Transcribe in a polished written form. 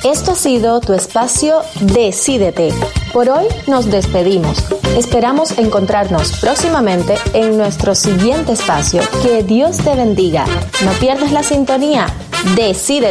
Esto ha sido tu espacio Decídete. Por hoy nos despedimos. Esperamos encontrarnos próximamente en nuestro siguiente espacio. Que Dios te bendiga. No pierdas la sintonía. Decídete.